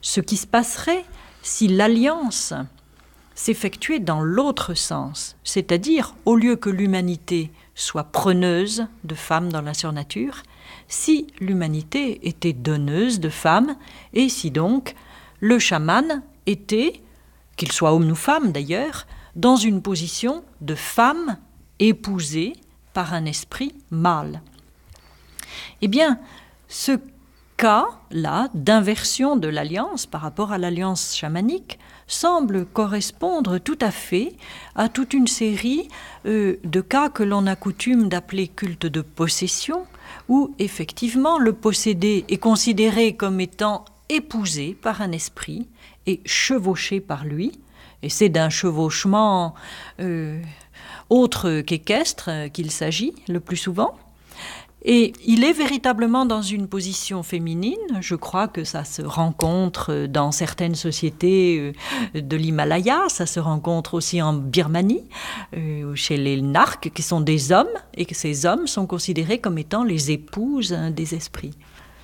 ce qui se passerait si l'alliance s'effectuait dans l'autre sens, c'est-à-dire au lieu que l'humanité soit preneuse de femmes dans la surnature, si l'humanité était donneuse de femmes, et si donc le chaman était, qu'il soit homme ou femme d'ailleurs, dans une position de femme épousée par un esprit mâle. Eh bien, ce cas-là d'inversion de l'alliance par rapport à l'alliance chamanique semble correspondre tout à fait à toute une série de cas que l'on a coutume d'appeler culte de possession, où effectivement le possédé est considéré comme étant épousé par un esprit et chevauché par lui, et c'est d'un chevauchement autre qu'équestre qu'il s'agit le plus souvent. Et il est véritablement dans une position féminine. Je crois que ça se rencontre dans certaines sociétés de l'Himalaya, ça se rencontre aussi en Birmanie, chez les Narks, qui sont des hommes, et que ces hommes sont considérés comme étant les épouses des esprits.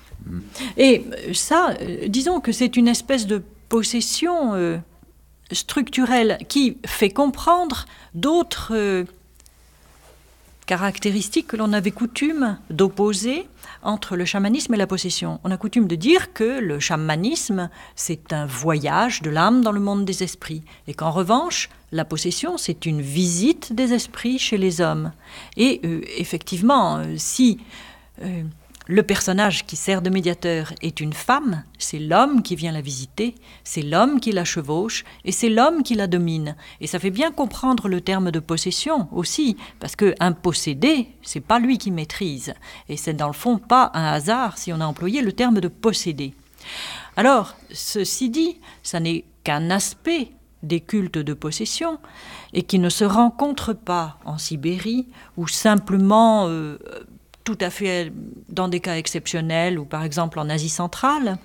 Et ça, disons que c'est une espèce de possession structurelle qui fait comprendre d'autres caractéristiques que l'on avait coutume d'opposer entre le chamanisme et la possession. On a coutume de dire que le chamanisme, c'est un voyage de l'âme dans le monde des esprits, et qu'en revanche, la possession, c'est une visite des esprits chez les hommes. Et effectivement, si le personnage qui sert de médiateur est une femme, c'est l'homme qui vient la visiter, c'est l'homme qui la chevauche et c'est l'homme qui la domine. Et ça fait bien comprendre le terme de possession aussi, parce qu'un possédé, c'est pas lui qui maîtrise. Et c'est dans le fond pas un hasard si on a employé le terme de possédé. Alors, ceci dit, ça n'est qu'un aspect des cultes de possession et qui ne se rencontre pas en Sibérie ou simplement tout à fait dans des cas exceptionnels ou par exemple en Asie centrale.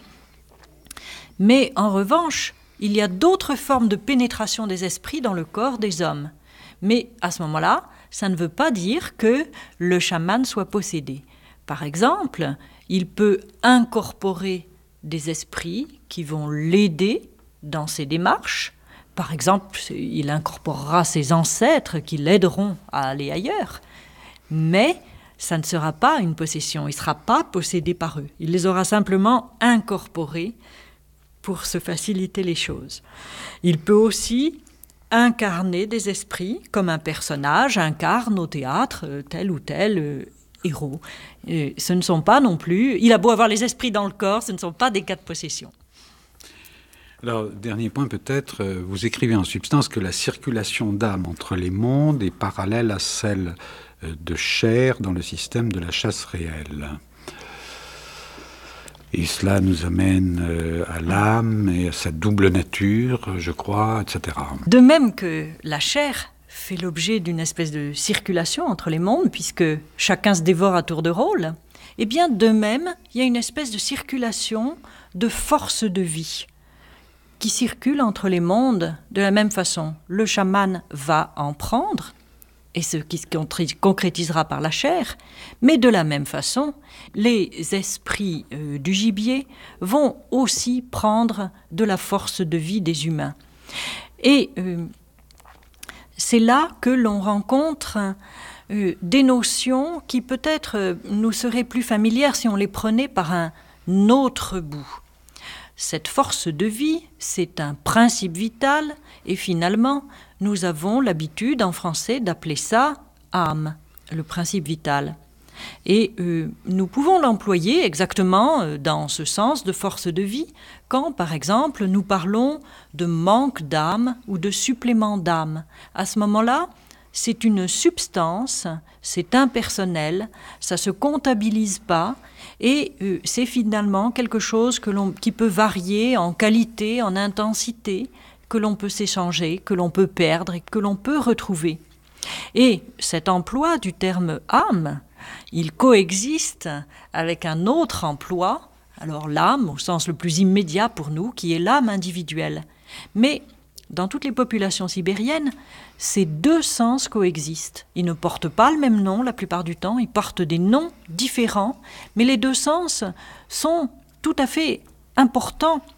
Mais en revanche, il y a d'autres formes de pénétration des esprits dans le corps des hommes. Mais à ce moment-là, ça ne veut pas dire que le chaman soit possédé. Par exemple, il peut incorporer des esprits qui vont l'aider dans ses démarches. Par exemple, il incorporera ses ancêtres qui l'aideront à aller ailleurs. Mais ça ne sera pas une possession, il ne sera pas possédé par eux. Il les aura simplement incorporés pour se faciliter les choses. Il peut aussi incarner des esprits, comme un personnage incarne au théâtre tel ou tel héros. Et ce ne sont pas non plus, il a beau avoir les esprits dans le corps, ce ne sont pas des cas de possession. Alors, dernier point peut-être, vous écrivez en substance que la circulation d'âme entre les mondes est parallèle à celle de chair dans le système de la chasse réelle. Et cela nous amène à l'âme et à sa double nature, je crois, etc. De même que la chair fait l'objet d'une espèce de circulation entre les mondes, puisque chacun se dévore à tour de rôle, eh bien de même, il y a une espèce de circulation de force de vie qui circule entre les mondes de la même façon. Le chaman va en prendre, et ce qui se concrétisera par la chair, mais de la même façon, les esprits du gibier vont aussi prendre de la force de vie des humains. Et c'est là que l'on rencontre des notions qui peut-être nous seraient plus familières si on les prenait par un autre bout. Cette force de vie, c'est un principe vital, et finalement, nous avons l'habitude en français d'appeler ça âme, le principe vital. Et nous pouvons l'employer exactement dans ce sens de force de vie, quand par exemple nous parlons de manque d'âme ou de supplément d'âme. À ce moment-là, c'est une substance, c'est impersonnel, ça ne se comptabilise pas, et c'est finalement quelque chose qui peut varier en qualité, en intensité, que l'on peut s'échanger, que l'on peut perdre et que l'on peut retrouver. Et cet emploi du terme âme, il coexiste avec un autre emploi, alors l'âme au sens le plus immédiat pour nous, qui est l'âme individuelle. Mais dans toutes les populations sibériennes, ces deux sens coexistent. Ils ne portent pas le même nom la plupart du temps, ils portent des noms différents, mais les deux sens sont tout à fait importants